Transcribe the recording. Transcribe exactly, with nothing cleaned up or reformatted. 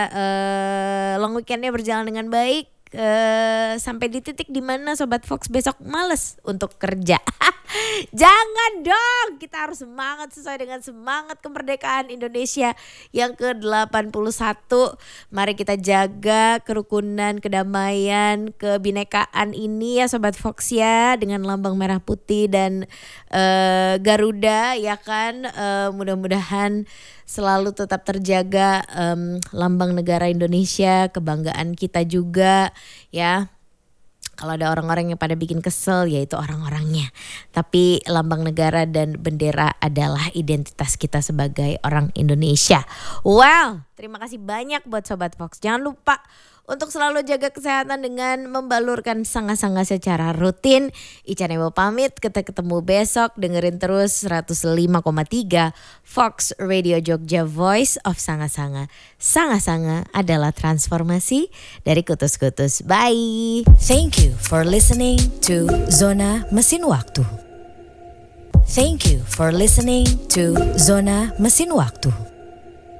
uh, long weekendnya berjalan dengan baik. Uh, sampai di titik dimana Sobat Fox besok males untuk kerja. Jangan dong, kita harus semangat sesuai dengan semangat kemerdekaan Indonesia yang ke delapan puluh satu. Mari kita jaga kerukunan, kedamaian, kebinekaan ini ya Sobat Fox ya, dengan lambang merah putih dan uh, Garuda ya kan. Uh, mudah-mudahan selalu tetap terjaga um, lambang negara Indonesia, kebanggaan kita juga ya. Kalau ada orang-orang yang pada bikin kesel, ya itu orang-orangnya. Tapi lambang negara dan bendera adalah identitas kita sebagai orang Indonesia. Well, terima kasih banyak buat Sobat Fox. Jangan lupa untuk selalu jaga kesehatan dengan membalurkan sanga-sanga secara rutin. Ica Nebo pamit, kita ketemu besok. Dengerin terus seratus lima koma tiga Fox Radio Jogja, Voice of Sanga-Sanga. Sanga-Sanga adalah transformasi dari kutus-kutus. Bye. Thank you for listening to Zona Mesin Waktu. Thank you for listening to Zona Mesin Waktu.